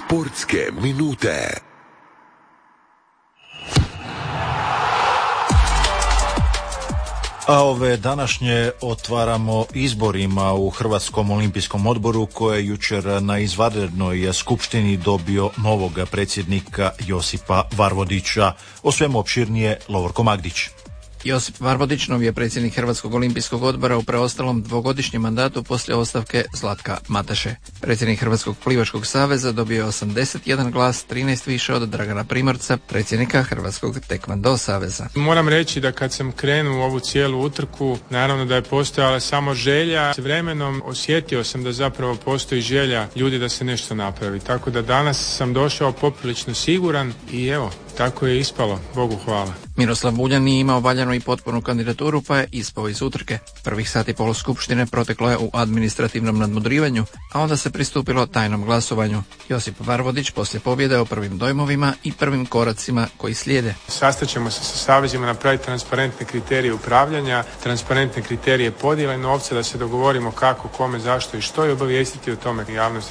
Sportske minute. A ove današnje otvaramo izborima u Hrvatskom olimpijskom odboru koje je jučer na izvanrednoj skupštini dobio novog predsjednika Josipa Varvodića. O svemu opširnije Lovorko Magdić. Josip Varvodić novi je predsjednik Hrvatskog olimpijskog odbora u preostalom dvogodišnjem mandatu poslije ostavke Zlatka Mateše. Predsjednik Hrvatskog plivačkog saveza dobio je 81 glas, 13 više od Dragana Primorca, predsjednika Hrvatskog tekvando saveza. Moram reći da kad sam krenuo u ovu cijelu utrku, naravno da je postojala samo želja. S vremenom osjetio sam da zapravo postoji želja ljudi da se nešto napravi. Tako da danas sam došao poprilično siguran i evo, tako je ispalo, Bogu hvala. Miroslav Buljan nije imao valjanu i potpunu kandidaturu pa je ispao iz utrke. Prvih sat i pol skupštine proteklo je u administrativnom nadmudrivanju, a onda se pristupilo tajnom glasovanju. Josip Varvodić poslije pobjede o prvim dojmovima i prvim koracima koji slijede. Sastaćemo se sa savezima, napraviti transparentne kriterije upravljanja, transparentne kriterije podjele novca, da se dogovorimo kako, kome, zašto i što i obavijestiti o tome javnosti.